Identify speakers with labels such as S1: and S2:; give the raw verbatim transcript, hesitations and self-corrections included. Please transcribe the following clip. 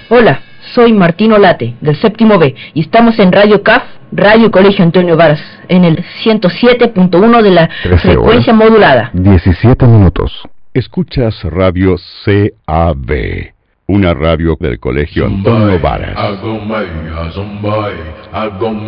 S1: Hola, soy Martín Olate, del séptimo B, y estamos en Radio C A F, Radio Colegio Antonio Varas, en el ciento siete punto uno de la frecuencia modulada.
S2: diecisiete minutos.
S3: Escuchas Radio C A B, una radio del Colegio Antonio Varas.